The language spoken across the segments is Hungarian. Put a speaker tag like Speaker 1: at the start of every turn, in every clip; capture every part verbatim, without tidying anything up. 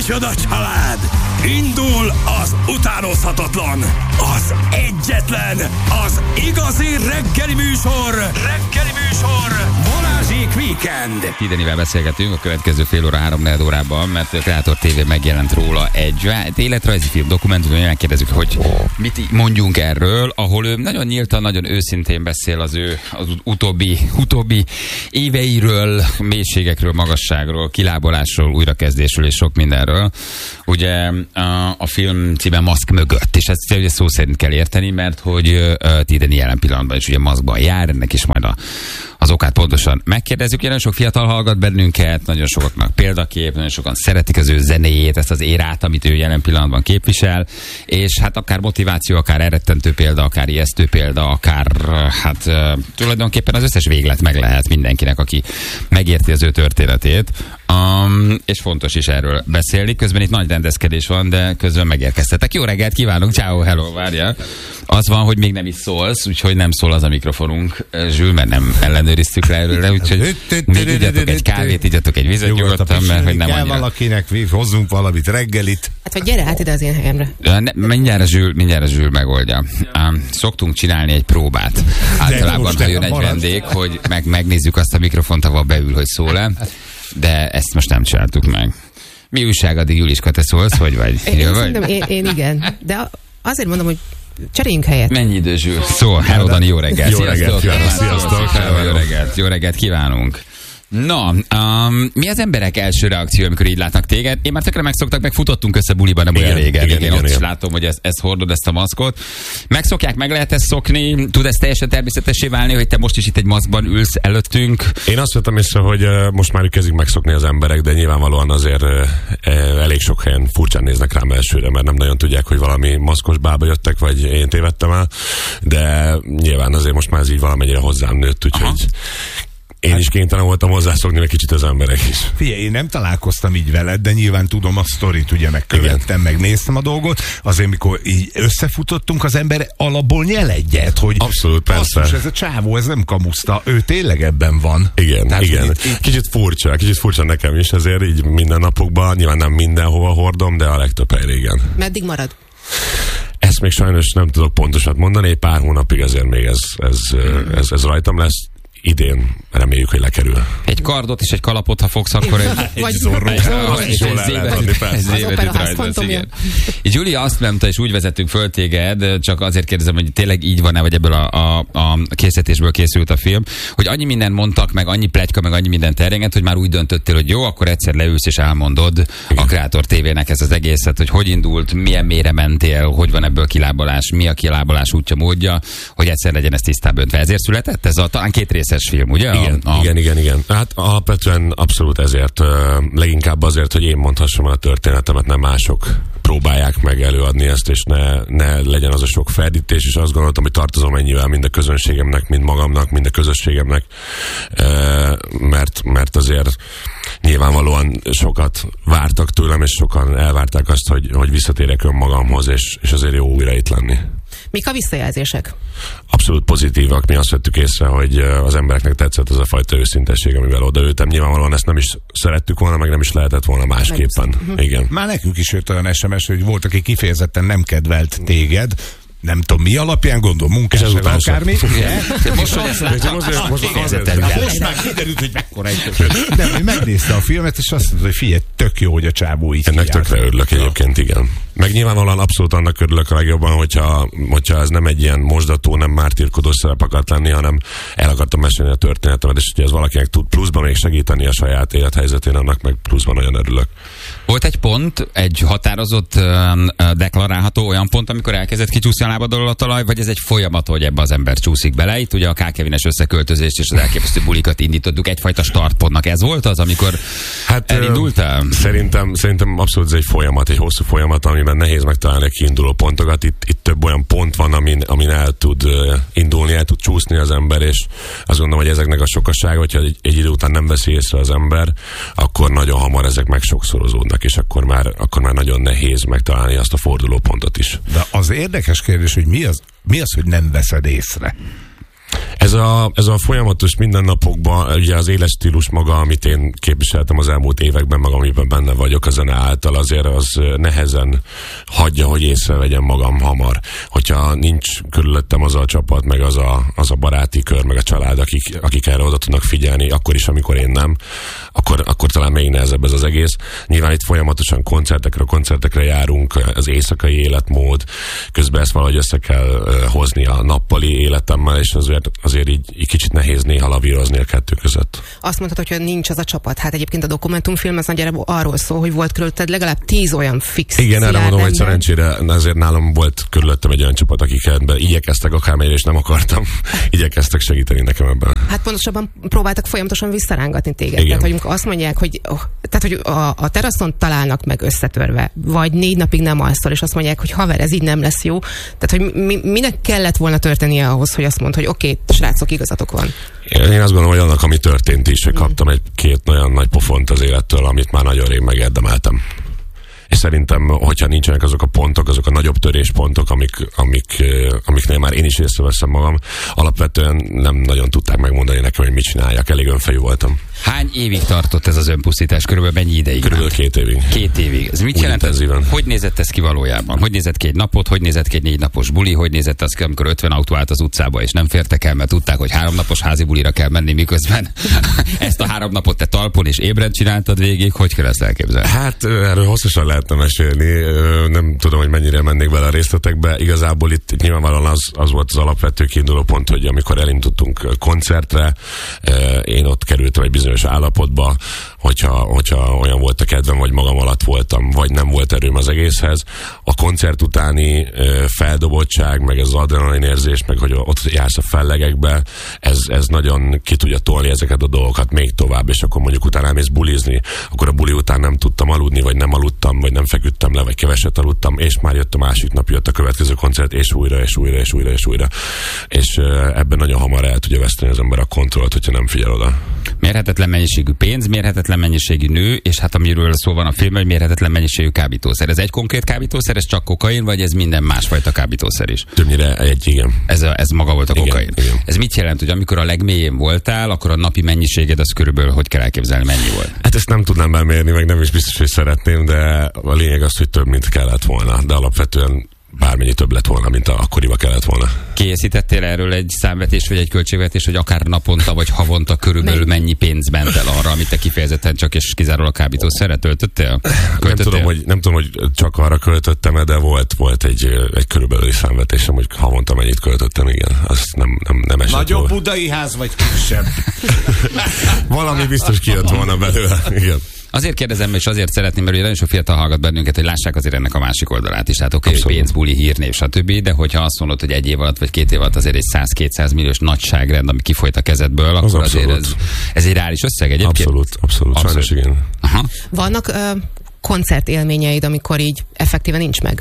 Speaker 1: Micsoda család! Indul az utánozhatatlan, az egyetlen, az igazi reggeli műsor, reggeli műsor, Balázsék Weekend.
Speaker 2: Tidenivel beszélgetünk a következő fél óra, három-négy órában, mert a Kreator té vé megjelent róla egy életrajzi film, dokumentum, megkérdezzük, hogy mit mondjunk erről, ahol ő nagyon nyíltan, nagyon őszintén beszél az ő az utóbbi, utóbbi éveiről, mélységekről, magasságról, kilábalásról, újrakezdésről és sok mindenről. Ugye a, a film címe Maszk mögött, és ezt ugye szó szerint kell érteni, mert hogy uh, Tideni jelen pillanatban is ugye maszkban jár, ennek is majd a, az okát pontosan megkérdezzük. Nagyon sok fiatal hallgat bennünket, nagyon sokaknak példakép, nagyon sokan szeretik az ő zenéjét, ezt az érát, amit ő jelen pillanatban képvisel, és hát akár motiváció, akár elrettentő példa, akár ijesztő példa, akár hát uh, tulajdonképpen az összes véglet meg lehet mindenkinek, aki megérti az ő történetét. Um, és fontos is erről beszélni. Közben itt nagy rendezkedés van, de közben megérkeztetek. Jó reggelt kívánunk, ciao, hello, várja. Az van, hogy még nem is szólsz, úgyhogy nem szól az a mikrofonunk, Zsül, mert nem ellenőriztük rá előre, úgyhogy még igyatok egy kávét, igyatok egy vizet nyugodtan, mert hogy nem
Speaker 3: kell
Speaker 2: annyira.
Speaker 3: Valakinek hozzunk valamit reggelit.
Speaker 4: Hát, hogy gyere át ide az én helyemre.
Speaker 2: Ne, mindjárt a Zsül, mindjárt a Zsül megoldja. Um, szoktunk csinálni egy próbát. Általában, ha jön egy vendég, hogy meg, megnézzük azt a mikrofont, ahol beül, hogy szól-e. De ezt most nem csináltuk meg. Mi újság addig, Juliska, te szólsz, hogy vagy?
Speaker 4: Én, én, vagy? Én, én igen, de azért mondom, hogy cseréljünk helyet.
Speaker 2: Mennyi idő, Zsül? Szól, hello Dani, jó reggelt.
Speaker 3: Jó reggelt,
Speaker 2: sziasztok.
Speaker 3: sziasztok.
Speaker 2: Hello, jó reggelt, jó reggelt kívánunk. Na, um, mi az emberek első reakció, amikor így látnak téged? Én már tökre megszoktak, meg futottunk össze buliban, nem olyan régen. Igen, igen, ott igen. Is látom, hogy ezt, ezt hordod, ezt a maszkot. Megszokják, meg lehet ezt szokni? Tud ez teljesen természetessé válni, hogy te most is itt egy maszkban ülsz előttünk?
Speaker 5: Én azt vettem észre, hogy uh, most már kezdik megszokni az emberek, de nyilvánvalóan azért uh, uh, elég sok helyen furcsán néznek rám elsőre, mert nem nagyon tudják, hogy valami maszkos bába jöttek, vagy én tévedtem el, de nyilván azért most már ez így valamennyire hozzám nőtt, úgyhogy aha. Én is kénytelen voltam hozzászokni, meg kicsit az emberek is.
Speaker 3: Figyelj, én nem találkoztam így veled, de nyilván tudom a sztorit, ugye megkövettem, megnéztem a dolgot. Azért, mikor így összefutottunk, az ember alapból nyel egyet, hogy
Speaker 5: abszolút, persze.
Speaker 3: Basszus, ez a csávó, ez nem kamuszta, ő tényleg ebben van.
Speaker 5: Igen, tehát, igen.
Speaker 3: Itt, itt...
Speaker 5: Kicsit furcsa, kicsit furcsa nekem is, ezért így minden napokban, nyilván nem mindenhova hordom, de a legtöbb helyre igen.
Speaker 4: Meddig marad?
Speaker 5: Ezt még sajnos nem tudok pontosat mondani, egy pár hónapig azért még ez, ez, ez, ez, ez rajtam lesz. Idén reméljük, hogy lekerül.
Speaker 2: Egy kardot és egy kalapot, ha fogsz, akkor egy,
Speaker 3: egy zorró.
Speaker 2: Egy zévetűt rajzolsz, igen. Gyuri azt mondta, és úgy vezettünk föl téged, csak azért kérdezem, hogy tényleg így van-e, vagy ebből a, a, a készítésből készült a film, hogy annyi minden mondtak, meg annyi pletyka, meg annyi minden terjenget, hogy már úgy döntöttél, hogy jó, akkor egyszer leülsz és elmondod igen. A Kreator té vének ez az egészet, hogy hogy indult, milyen mélyre mentél, hogy van ebből kilábalás, mi a kilábalás útja, módja, hogy egyszer legyen ez tisztább öntve. Ezért született ez a talán két részes film, ugye?
Speaker 5: Igen,
Speaker 2: a, a...
Speaker 5: igen, igen, igen. Hát alapvetően abszolút ezért, leginkább azért, hogy én mondhassam a történetemet, nem mások próbálják meg előadni ezt, és ne, ne legyen az a sok ferdítés, és azt gondoltam, hogy tartozom ennyivel mind a közönségemnek, mind magamnak, mind a közösségemnek, mert, mert azért nyilvánvalóan sokat vártak tőlem, és sokan elvárták azt, hogy, hogy visszatérek önmagamhoz, és, és azért jó újra itt lenni.
Speaker 4: Mik a visszajelzések?
Speaker 5: Abszolút pozitívak. Mi azt vettük észre, hogy az embereknek tetszett az a fajta őszintesség, amivel odaültem. Nyilvánvalóan ezt nem is szerettük volna, meg nem is lehetett volna másképpen. Igen.
Speaker 3: Már nekünk is jött olyan es em es, hogy volt, aki kifejezetten nem kedvelt téged, nem tudom mi alapján, gondol, munkás, vagy akármi.
Speaker 2: Most, hogy ezt láttam,
Speaker 3: most már kiderült, hogy mekkora egy de hogy megnézte a filmet, és azt mondta, hogy figyelj, tök jó, hogy a csávó így
Speaker 5: ennek tökre örülök egyébként, igen. Meg nyilvánvalóan abszolút annak örülök a legjobban, hogyha, hogyha ez nem egy ilyen mosdató, nem mártírkodó szerep akart lenni, hanem el akartam mesélni a történetemet, és hogyha ez valakinek tud pluszban még segíteni a saját élethelyzetén, annak meg pluszban nagyon örülök.
Speaker 2: Volt egy pont, egy határozott, deklarálható olyan pont, amikor elkezdett kicsúszni a lábadról a talaj, vagy ez egy folyamat, hogy ebbe az ember csúszik bele? Itt ugye a Kákevines összeköltözést és az elképesztő bulikat indítottuk, egyfajta startpontnak ez volt az, amikor hát, elindultál?
Speaker 5: Szerintem, szerintem abszolút ez egy folyamat, egy hosszú folyamat, amiben nehéz megtalálni a kiinduló pontokat. Itt, itt több olyan pont van, amin, amin el tud indulni, el tud csúszni az ember, és azt gondolom, hogy ezeknek a sokasága, hogyha egy, egy idő után nem veszi észre az ember, akkor nagyon hamar ezek meg sokszorozódnak, és akkor már, akkor már nagyon nehéz megtalálni azt a fordulópontot is.
Speaker 3: De az érdekes kérdés, hogy mi az, mi az, hogy nem veszed észre?
Speaker 5: Ez a, ez a folyamatos mindennapokban, ugye az életstílus maga, amit én képviseltem az elmúlt években, maga amiben benne vagyok a zene által, azért az nehezen hagyja, hogy észrevegyem magam hamar. Hogyha nincs körülöttem az a csapat, meg az a, az a baráti kör, meg a család, akik, akik erre oda tudnak figyelni, akkor is, amikor én nem, akkor, akkor talán még nehezebb ez az egész. Nyilván itt folyamatosan koncertekre, koncertekre járunk, az éjszakai életmód, közben ezt valahogy össze kell uh, hozni a nappali életemmel, és azért, azért így, így kicsit nehéz néha lavírozni a kettő között.
Speaker 4: Azt mondhatod, hogy nincs az a csapat. Hát egyébként a dokumentumfilm az nagyjából arról szól, hogy volt körülötted legalább tíz olyan fix.
Speaker 5: Igen, erre mondom, hogy szerencsére azért nálam volt körülöttem egy olyan csapat, akik ebben igyekeztek akármennyire, és nem akartam, igyekeztek segíteni nekem ebben.
Speaker 4: Hát pontosabban próbáltak folyamatosan visszarángatni téged.
Speaker 5: Igen.
Speaker 4: Tehát, hogy azt mondják, hogy, oh, tehát, hogy a, a teraszon találnak meg összetörve, vagy négy napig nem alszol, és azt mondják, hogy haver, ez így nem lesz jó. Tehát, hogy mi, minek kellett volna történnie ahhoz, hogy azt mondd, hogy oké, okay, srácok, igazatok van.
Speaker 5: Én azt gondolom, hogy annak, ami történt is, hogy kaptam egy-két olyan nagy pofont az élettől, amit már nagyon rég megérdemeltem. És szerintem, hogyha nincsenek azok a pontok, azok a nagyobb töréspontok, amik, amik, amiknél már én is észreveszem magam, alapvetően nem nagyon tudták megmondani nekem, hogy mit csináljak. Elég önfejű voltam.
Speaker 2: Hány évig tartott ez az önpusztítás? Körülbelül mennyi ideig?
Speaker 5: Körülbelül két évig.
Speaker 2: Két évig. Ez mit
Speaker 5: Úgy
Speaker 2: jelent?
Speaker 5: intenzíven.
Speaker 2: Hogy nézett ez ki valójában? Hogy nézett ki egy napot? Hogy nézett ki egy négy napos buli? Hogy nézett az ki, amikor ötven autó állt az utcába, és nem fértek el, mert tudták, hogy három napos házi bulira kell menni, miközben ezt a három napot te talpon és ébren csináltad végig? Hogy kell ezt elképzelni?
Speaker 5: Hát erről hosszasan lehetne mesélni. Nem tudom, hogy mennyire mennék bele a részletekbe. Igazából itt nyilvánvalóan az, az volt az alapvető kiinduló pont, hogy amikor elindultunk koncertre, én ott kerültem egy bizonyos állapotba, hogyha, hogyha olyan volt a kedvem, vagy magam alatt voltam, vagy nem volt erőm az egészhez. A koncert utáni feldobottság, meg az adrenalin érzés, meg hogy ott jársz a fellegekbe, ez, ez nagyon ki tudja tolni ezeket a dolgokat még tovább, és akkor mondjuk utána elmész bulizni, akkor a buli után nem tudtam aludni, vagy nem aludtam, vagy nem feküdtem le, vagy keveset aludtam, és már jött a másik nap, jött a következő koncert, és újra, és újra, és újra, és újra. És ebben nagyon hamar el tudja veszteni az ember a kontrollt, hogyha nem figyel oda.
Speaker 2: Mérhetetlen mennyiségű pénz, mérhetetlen mennyiségű nő, és hát amiről szó van a filmben, hogy mérhetetlen mennyiségű kábítószer. Ez egy konkrét kábítószer, ez csak kokain, vagy ez minden másfajta kábítószer is?
Speaker 5: Többnyire egy, igen.
Speaker 2: Ez, a, ez maga volt a kokain.
Speaker 5: Igen, igen.
Speaker 2: Ez mit jelent, hogy amikor a legmélyén voltál, akkor a napi mennyiséged az körülbelül hogy kell elképzelni, mennyi volt?
Speaker 5: Hát ezt nem tudnám bemérni, meg nem is biztos, hogy szeretném, de a lényeg az, hogy több, mint kellett volna. De alapvetően bármennyi több lett volna, mint akkoriban kellett volna.
Speaker 2: Készítettél erről egy számvetés, vagy egy költségvetés, hogy akár naponta, vagy havonta körülbelül mennyi pénz ment el arra, amit te kifejezetten csak és kizárólag kábítószerre töltöttél?
Speaker 5: Nem tudom, hogy, nem tudom, hogy csak arra költöttem, de volt, volt egy, egy körülbelül számvetésem, hogy havonta mennyit költöttem, igen. Azt nem, nem, nem esett.
Speaker 3: Nagyobb
Speaker 5: volna.
Speaker 3: budai ház, vagy kisebb?
Speaker 5: Valami biztos kijött volna belőle, igen.
Speaker 2: Azért kérdezem, és azért szeretném, mert ugye nagyon sok fiatal hallgat bennünket, hogy lássák azért ennek a másik oldalát is. Tehát oké, okay, pénz, buli, hírnév, stb. De hogyha azt mondod, hogy egy év alatt, vagy két év alatt azért egy száz-kétszáz milliós nagyságrend, ami kifolyt a kezedből, akkor az azért ez, ez egy reális összeg egyébként?
Speaker 5: Abszolút, abszolút, abszolút. Sajnos igen.
Speaker 2: Aha.
Speaker 4: Vannak uh, koncertélményeid, amikor így effektíven nincs meg?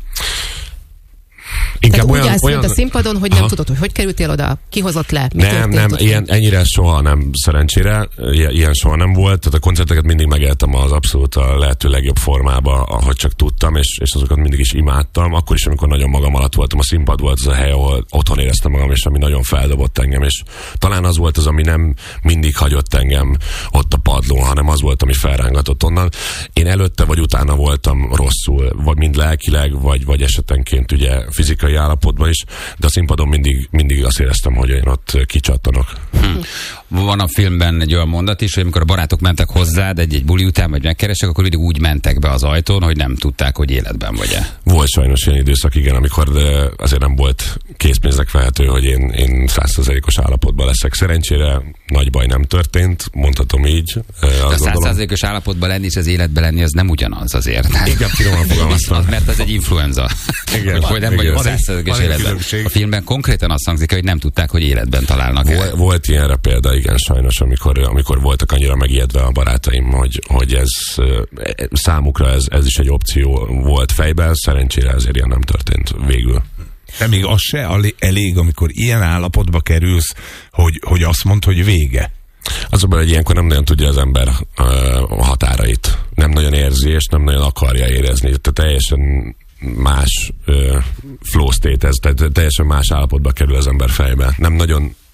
Speaker 5: Inkább
Speaker 4: Tehát
Speaker 5: olyan,
Speaker 4: úgy állsz
Speaker 5: olyan...
Speaker 4: a színpadon, hogy
Speaker 5: Aha.
Speaker 4: nem tudod, hogy hogy kerültél oda, kihozott le, mi
Speaker 5: Nem, nem,
Speaker 4: ott
Speaker 5: ilyen, ennyire soha nem, szerencsére, ilyen soha nem volt, tehát a koncerteket mindig megéltem az abszolút a lehető legjobb formába, ahogy csak tudtam, és, és azokat mindig is imádtam, akkor is, amikor nagyon magam alatt voltam, a színpad volt az a hely, ahol otthon éreztem magam, és ami nagyon feldobott engem, és talán az volt az, ami nem mindig hagyott engem ott a padlón, hanem az volt, ami felrángatott onnan. Én előtte vagy utána voltam rosszul, vagy mind lelkileg, vagy, vagy esetenként ugye fizikai állapotban is, de a színpadon mindig, mindig azt éreztem, hogy én ott kicsattanok.
Speaker 2: Hm. Van a filmben egy olyan mondat is, hogy amikor a barátok mentek hozzád egy-egy buli után, vagy megkeresek, akkor mindig úgy mentek be az ajtón, hogy nem tudták, hogy életben vagy-e.
Speaker 5: Volt sajnos ilyen időszak, igen, amikor de azért nem volt készpénznek vehető, hogy én, én százszerzelékos állapotban leszek. Szerencsére nagy baj nem történt, mondhatom így.
Speaker 2: A százszerzelékos állapotban lenni és az életben lenni, az nem ugyanaz azért.
Speaker 5: Inkább finoman fogalmaztam.
Speaker 2: Mert az egy influenza.
Speaker 5: Igen,
Speaker 2: hogy nem vagy a százszerzelékos életben. A filmben konkrétan azt hangzik, hogy nem tudták, hogy életben találnak el.
Speaker 5: Volt, volt ilyenre példa, igen, sajnos, amikor, amikor voltak annyira megijedve a barátaim, hogy, hogy ez számukra ez, ez is egy opció volt fejben, szerencsére ezért ilyen nem történt végül.
Speaker 3: De még az se elég, amikor ilyen állapotba kerülsz, hogy, hogy azt mondd, hogy vége.
Speaker 5: Az a baj, hogy ilyenkor nem nagyon tudja az ember uh, a határait. Nem nagyon érzi, és nem nagyon akarja érezni. Tehát teljesen más uh, flow state ez, tehát teljesen más állapotba kerül az ember fejbe. Nem nagyon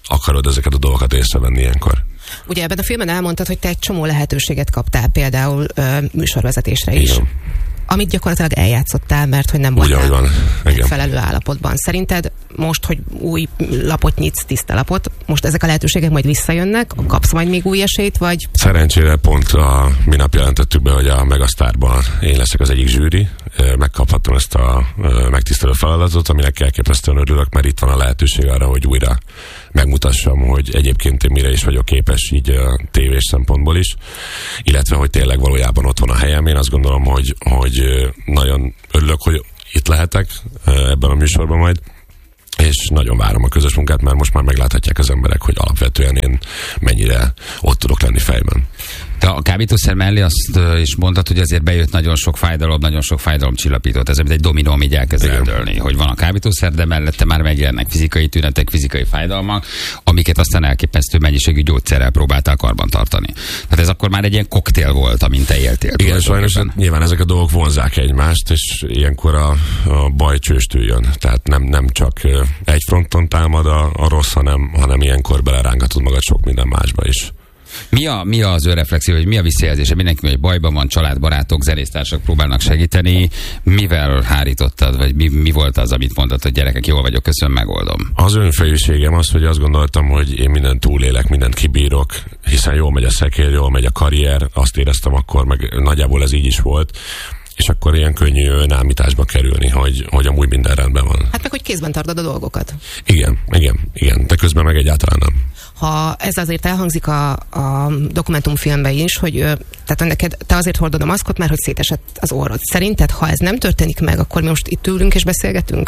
Speaker 5: akarod ezeket a dolgokat észrevenni ilyenkor.
Speaker 4: Ugye ebben a filmben elmondtad, hogy te egy csomó lehetőséget kaptál, például ö, műsorvezetésre is.
Speaker 5: Igen.
Speaker 4: Amit gyakorlatilag eljátszottál, mert hogy nem voltál
Speaker 5: van.
Speaker 4: felelő állapotban. Szerinted most, hogy új lapot nyitsz, tiszta lapot, most ezek a lehetőségek majd visszajönnek, kapsz majd még új esélyt, vagy?
Speaker 5: Szerencsére pont a minap jelentettük be, hogy a Megasztárban én leszek az egyik zsűri, megkaphattam ezt a megtisztelő feladatot, aminek elképesztően örülök, mert itt van a lehetőség arra, hogy újra megmutassam, hogy egyébként én mire is vagyok képes, így a tévés szempontból is, illetve, hogy tényleg valójában ott van a helyem. Én azt gondolom, hogy, hogy nagyon örülök, hogy itt lehetek ebben a műsorban majd, és nagyon várom a közös munkát, mert most már megláthatják az emberek, hogy alapvetően én mennyire ott tudok lenni fejben.
Speaker 2: Te a kábítószer mellé azt is mondtad, hogy azért bejött nagyon sok fájdalom, nagyon sok fájdalomcsillapítót. Ez mint egy dominó, ami így elkezd eldőlni, hogy van a kábítószer, de mellette már megjelennek fizikai tünetek, fizikai fájdalmak, amiket aztán elképesztő mennyiségű gyógyszerrel próbáltál karbantartani. Tehát ez akkor már egy ilyen koktél volt, amint te éltél.
Speaker 5: Igen, sajnos nyilván ezek a dolgok vonzák egymást, és ilyenkor a, a baj csőstől jön. Tehát nem, nem csak egy fronton támad a, a rossz, hanem, hanem ilyenkor belerángatod magad sok minden másba is.
Speaker 2: Mi, a, mi az önreflexió, hogy mi a visszajelzése? Mindenki, hogy bajban van, családbarátok, zenésztársak próbálnak segíteni. Mivel hárítottad, vagy mi, mi volt az, amit mondtad, hogy gyerekek, jól vagyok, köszönöm, megoldom?
Speaker 5: Az önfejűségem az, hogy azt gondoltam, hogy én mindent túlélek, mindent kibírok, hiszen jól megy a szekér, jól megy a karrier, azt éreztem akkor, meg nagyjából ez így is volt. És akkor ilyen könnyű önállításba kerülni, hogy, hogy amúgy minden rendben van.
Speaker 4: Hát meg, hogy kézben tartod a dolgokat.
Speaker 5: Igen, igen, igen, de közben meg egyáltalán nem.
Speaker 4: Ha ez azért elhangzik a, a dokumentumfilmben is, hogy tehát neked, te azért hordod a maszkot, mert hogy szétesett az orrod. Szerinted, ha ez nem történik meg, akkor mi most itt ülünk és beszélgetünk?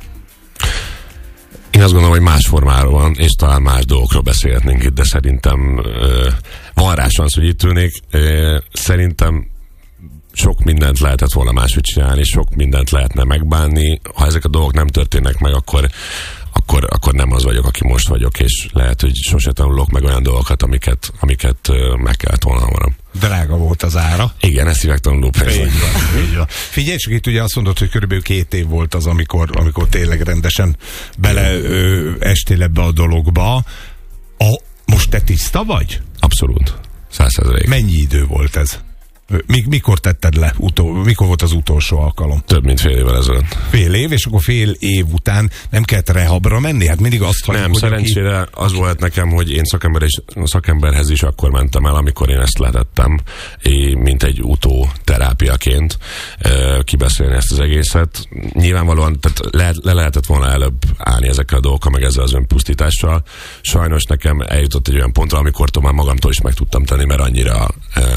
Speaker 5: Én azt gondolom, hogy más formáról van, és talán más dolgokról beszélhetnénk itt, de szerintem ö, van rá szansz, hogy itt ülnék. Ö, szerintem sok mindent lehetett volna máshogy csinálni, sok mindent lehetne megbánni. Ha ezek a dolgok nem történnek meg, akkor, akkor, akkor nem az vagyok, aki most vagyok, és lehet, hogy sose tanulok meg olyan dolgokat, amiket, amiket meg kellett volna hamaram.
Speaker 3: Drága volt az ára.
Speaker 5: Igen, ezt megtanuló persze.
Speaker 3: Figyelj, csak itt ugye azt mondod, hogy körülbelül két év volt az, amikor, amikor tényleg rendesen bele ö, estél ebbe a dologba. A, most te tiszta vagy?
Speaker 5: Abszolút. Száz százalék.
Speaker 3: Mennyi idő volt ez? Mikor tetted le? Utol, mikor volt az utolsó alkalom?
Speaker 5: Több mint fél évvel ezelőtt.
Speaker 3: Fél év, és akkor fél év után nem kellett rehabra menni? Hát mindig azt
Speaker 5: halljuk, nem, szerencsére aki... az volt nekem, hogy én szakember is, szakemberhez is akkor mentem el, amikor én ezt letettem, mint egy utóterápiaként kibeszélni ezt az egészet. Nyilvánvalóan tehát le, le lehetett volna előbb állni ezekkel a dolgokkal, meg ezzel az önpusztítással. Sajnos nekem eljutott egy olyan pontra, amikor már magamtól is meg tudtam tenni, mert annyira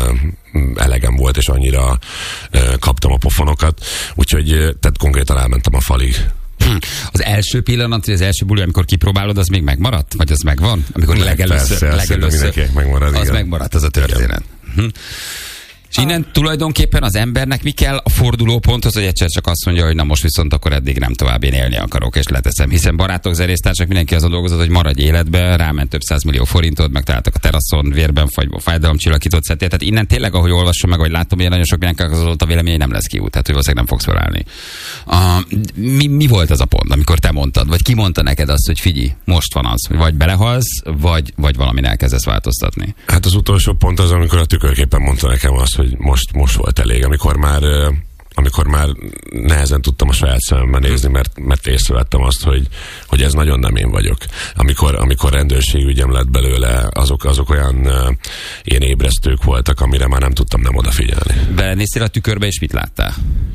Speaker 5: elegem volt, és annyira uh, kaptam a pofonokat, úgyhogy tehát konkrétan elmentem a falig.
Speaker 2: Hm. Az első pillanat, az első buli, amikor kipróbálod, az még megmaradt? Vagy az megvan? Amikor meg legelőször, persze, legelőször
Speaker 5: megmarad,
Speaker 2: az
Speaker 5: igen.
Speaker 2: megmaradt, az a történet. Hm. És innen tulajdonképpen az embernek mi kell a fordulóponthoz, hogy egyszer csak azt mondja, hogy na most viszont akkor eddig nem tovább, én élni akarok, és leteszem. Hiszen barátok, zenésztársak, mindenki azon dolgozott, hogy maradj életbe, ráment több százmillió forintot, megtaláltak a teraszon, vérben fagyva, fájdalomcsillapítót szedtél. Tehát innen tényleg, ahogy olvasom meg, vagy látom, hogy nagyon sok mindenkinek az volt a vélemény, nem lesz kiút, tehát hogy valószínűleg nem fogsz felállni. Uh, mi, mi volt az a pont, amikor te mondtad, vagy ki mondta neked azt, hogy figyelj, most van az, vagy belehalsz, vagy, vagy valamin elkezdesz változtatni?
Speaker 5: Hát az utolsó pont az, amikor a tükörképpen mondta nekem azt, hogy most, most volt elég, amikor már, amikor már nehezen tudtam a saját szememben nézni, mert, mert észrevettem azt, hogy, hogy ez nagyon nem én vagyok. Amikor, amikor rendőrségügyem lett belőle, azok, azok olyan uh, ilyen ébresztők voltak, amire már nem tudtam nem odafigyelni.
Speaker 2: Belenéztél a tükörbe, és mit láttál?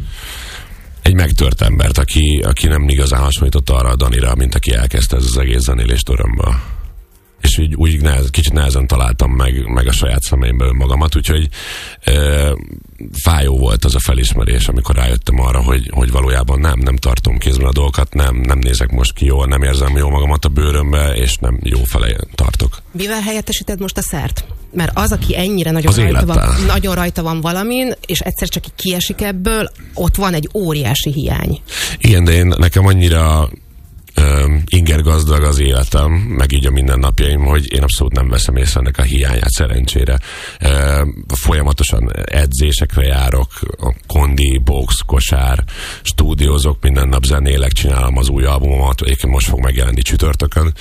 Speaker 5: Egy megtört embert, aki, aki nem igazán hasonlított arra a Danira, mint aki elkezdte ez az egész zenélést örömből. És úgy, úgy nehez, kicsit nehezen találtam meg, meg a saját szemeimből magamat, úgyhogy e, fájó volt az a felismerés, amikor rájöttem arra, hogy, hogy valójában nem, nem tartom kézben a dolgokat, nem, nem nézek most ki jól, nem érzem jól magamat a bőrömbe, és nem jó felé tartok.
Speaker 4: Mivel helyettesíted most a szert? Mert az, aki ennyire nagyon rajta, van, nagyon rajta van valamin, és egyszer csak kiesik ebből, ott van egy óriási hiány.
Speaker 5: Igen, de én nekem annyira Uh, inger gazdag az életem, meg így a mindennapjaim, hogy én abszolút nem veszem észre ennek a hiányát szerencsére. Uh, folyamatosan edzésekre járok, fondi, box, kosár, stúdiózok, minden nap zenélek, csinálom az új albumomat, egyébként most fog megjelenni csütörtökön.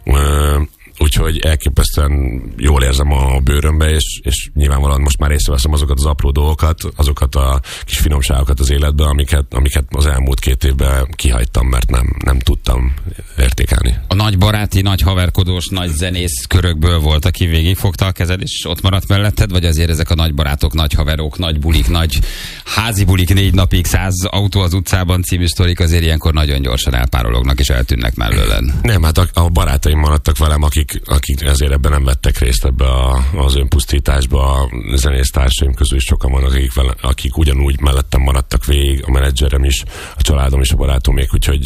Speaker 5: Úgyhogy elképesztően jól érzem a bőrömbe, és, és nyilvánvalóan most már észreveszem azokat az apró dolgokat, azokat a kis finomságokat az életben, amiket, amiket az elmúlt két évben kihagytam, mert nem, nem tudtam értékelni.
Speaker 2: A nagy baráti, nagy haverkodós, nagy zenész körökből volt, aki végigfogta a kezed, és ott maradt melletted, vagy azért ezek a nagy barátok, nagy haverok, nagy bulik, nagy házi bulik, négy napig, száz autó az utcában című sztorik azért ilyenkor nagyon gyorsan elpárolognak és eltűnnek mellőled.
Speaker 5: Nem, hát a, a barátaim maradtak velem, akik akik ezért ebben nem vettek részt ebbe a, az önpusztításba. A zenésztársaim közül is sokan vannak, akik, vele, akik ugyanúgy mellettem maradtak végig, a menedzserem is, a családom is, a barátomék, úgyhogy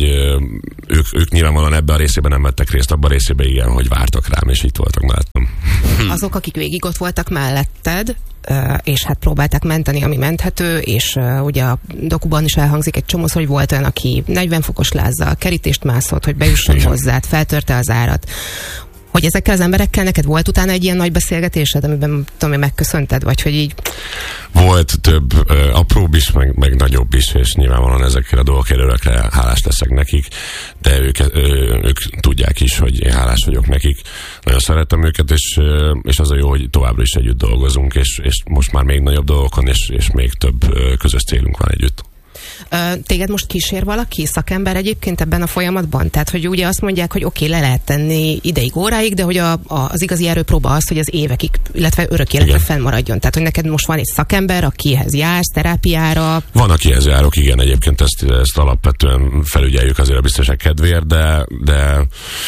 Speaker 5: ők, ők nyilvánvalóan ebben a részében nem vettek részt, abban a részében igen, hogy vártak rám, és itt voltak mellettem.
Speaker 4: Azok, akik végig ott voltak melletted, és hát próbálták menteni, ami menthető, és ugye a dokuban is elhangzik egy csomószor, hogy volt olyan, aki negyven fokos lázzal kerítést mászott, hogy bejusson hozzád, feltörte az árat. Hogy ezekkel az emberekkel neked volt utána egy ilyen nagy beszélgetésed, amiben tudom, megköszönted, vagy hogy így...
Speaker 5: Volt több ö, apróbb is, meg, meg nagyobb is, és nyilvánvalóan ezekkel a dolgokért örökre hálás leszek nekik, de ők, ö, ők tudják is, hogy én hálás vagyok nekik. Nagyon szeretem őket, és, ö, és az a jó, hogy továbbra is együtt dolgozunk, és, és most már még nagyobb dolgokon, és, és még több ö, közös célunk van együtt.
Speaker 4: Téged most kísér valaki, szakember egyébként ebben a folyamatban? Tehát, hogy ugye azt mondják, hogy oké, okay, le lehet tenni ideig, óráig, de hogy a, a, az igazi erőpróba az, hogy az évekig, illetve örök életre fennmaradjon. Tehát, hogy neked most van egy szakember, akihez jársz, terápiára.
Speaker 5: Van, akihez járok, igen, egyébként ezt, ezt alapvetően felügyeljük azért a biztonság kedvéért, de, de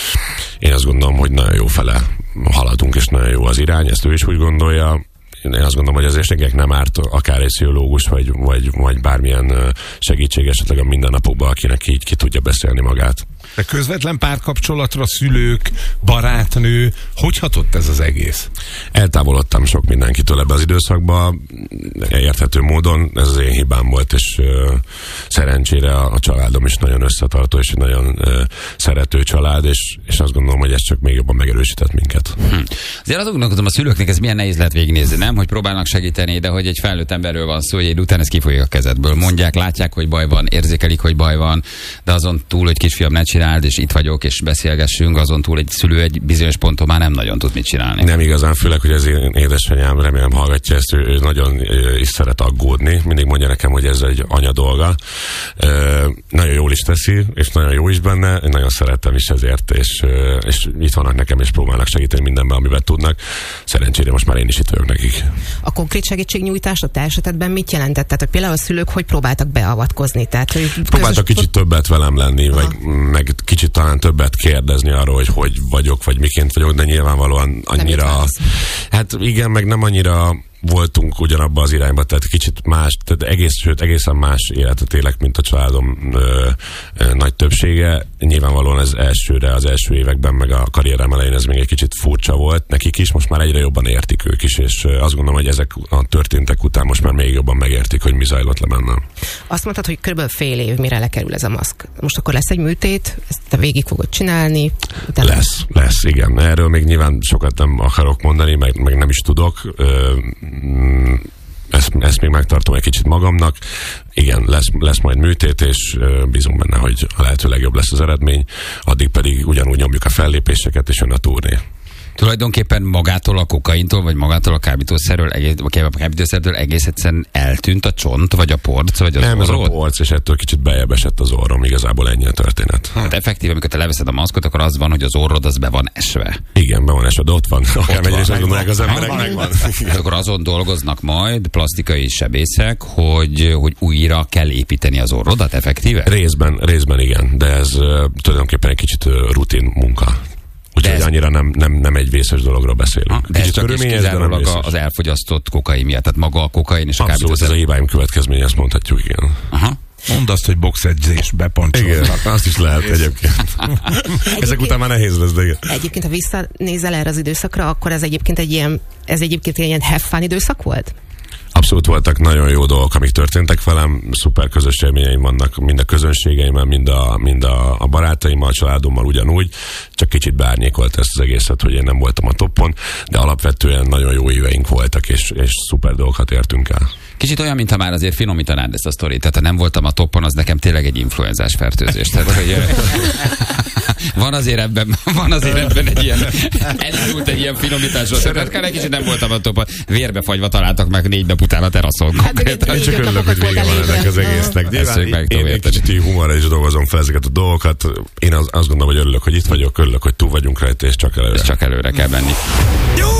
Speaker 5: én azt gondolom, hogy nagyon jó fele haladunk, és nagyon jó az irány, ezt ő is úgy gondolja. Én azt gondolom, hogy azért nekik nem árt akár egy pszichológus, vagy, vagy, vagy bármilyen segítség esetleg a mindennapokban, akinek így ki tudja beszélni magát.
Speaker 3: De közvetlen párkapcsolatra szülők, barátnő, hogy hatott ez az egész?
Speaker 5: Eltávolodtam sok mindenkitől ebbe az időszakban, érthető módon, ez az én hibám volt, és uh, szerencsére a, a családom is nagyon összetartó, és nagyon uh, szerető család, és, és azt gondolom, hogy ez csak még jobban megerősített minket.
Speaker 2: Hm. Azért azt gondolkodom, a szülőknek ez milyen nehéz lehet végignézni, nem? Hogy próbálnak segíteni, de hogy egy felnőtt emberről van szó, hogy egy után ez kifolyik a kezedből. Mondják, látják, hogy baj van, érzékelik, hogy baj van, de azon túl, hogy kisfiam, ne csináld, és itt vagyok, és beszélgessünk, azon túl egy szülő egy bizonyos ponton már nem nagyon tud mit csinálni.
Speaker 5: Nem igazán, főleg, hogy az én édesanyám, remélem hallgatja ezt, ő, ő nagyon is szeret aggódni, mindig mondja nekem, hogy ez egy anya dolga. E, nagyon jól is teszi, és nagyon jó is benne, én nagyon szerettem is ezért, és, és itt vannak nekem, és próbálnak segíteni mindenben, amiben tudnak. Szerencsére most már én is itt vagyok nekik.
Speaker 4: A konkrét segítségnyújtás a te esetedben mit jelentett? Tehát, hogy például a szülők hogy próbáltak beavatkozni? Tehát, hogy
Speaker 5: próbáltak közös... kicsit többet velem lenni, vagy meg kicsit talán többet kérdezni arról, hogy hogy vagyok, vagy miként vagyok, de nyilvánvalóan annyira... Hát igen, meg nem annyira voltunk ugyanabban az irányba, tehát kicsit más, tehát egész, sőt, egészen más életet élek, mint a családom ö, ö, nagy többsége. Nyilvánvalóan ez elsőre, az első években, meg a karrierem elején ez még egy kicsit furcsa volt nekik is, most már egyre jobban értik ők is, és azt gondolom, hogy ezek a történtek után most már még jobban megértik, hogy mi zajlott le bennem.
Speaker 4: Azt mondtad, hogy körülbelül fél év, mire lekerül ez a maszk. Most akkor lesz egy műtét, ezt te végig fogod csinálni?
Speaker 5: Utána... Lesz, lesz, igen. Erről még nyilván sokat nem akarok mondani, meg, meg nem is tudok. Ö, Ezt, ezt még megtartom egy kicsit magamnak. Igen, lesz, lesz majd műtét, és bízunk benne, hogy a lehető legjobb lesz az eredmény. Addig pedig ugyanúgy nyomjuk a fellépéseket, és jön a turné.
Speaker 2: Tulajdonképpen magától a kokaintól, vagy magától a kábítószerről, egész, a kábítószertől egész egyszerűen eltűnt a csont, vagy a porc, vagy az
Speaker 5: nem,
Speaker 2: orrod?
Speaker 5: Nem, ez a porc, és ettől kicsit bejebb esett az orrom, igazából ennyi a történet.
Speaker 2: Hát effektíve, amikor te leveszed a maszkot, akkor az van, hogy az orrod az be van esve.
Speaker 5: Igen, be van esve, de ott van. Akár mennyire is gondolják az emberek, megvan.
Speaker 2: Akkor azon dolgoznak majd plastikai sebészek, hogy, hogy újra kell építeni az orrodat effektíve?
Speaker 5: Részben, részben igen, de ez uh, tulajdonképpen egy kicsit uh, rutin munka. Úgyhogy ez... annyira nem, nem, nem egy vészes dologról beszélünk.
Speaker 2: Ha, de ez csak is kizárólag az elfogyasztott kokain miatt, tehát maga a kokain és a kábítószer.
Speaker 5: Abszolút, ez a hibáim következménye, azt mondhatjuk, igen.
Speaker 2: Aha.
Speaker 3: Mondd azt, hogy boxedzés, bepancsoltak.
Speaker 5: Igen, azt is lehet egyébként. Ezek után már nehéz lesz, de igen.
Speaker 4: Egyébként, ha visszanézel erre az időszakra, akkor ez egyébként egy ilyen, ez egyébként egy ilyen have fun időszak volt?
Speaker 5: Abszolút voltak nagyon jó dolgok, amik történtek velem, szuper közös élményeim vannak, mind a közönségeimmel, mind a, mind a, a barátaimmal, a családommal ugyanúgy, csak kicsit beárnyékolt ezt az egészet, hogy én nem voltam a toppon, de alapvetően nagyon jó éveink voltak, és, és szuper dolgokat értünk el.
Speaker 2: Kicsit olyan, mintha már azért finomítanád ezt a sztorit. Tehát ha nem voltam a toppon, az nekem tényleg egy influenzás fertőzés. Tehát, hogy van azért ebben, van azért ebben egy ilyen, elindult egy ilyen finomításról. Tehát kell egy kicsit nem voltam a toppon. Vérbefagyva találtak meg négy nap után a teraszon.
Speaker 4: Hát,
Speaker 5: Én csak örülök, hogy vége van ennek az egésznek. Én, én egy kicsit így humorra is dolgozom fel ezeket a dolgokat. Én az, azt gondolom, hogy örülök, hogy itt vagyok, örülök, hogy túl vagyunk rajta, és csak előre.
Speaker 2: És csak előre kell menni.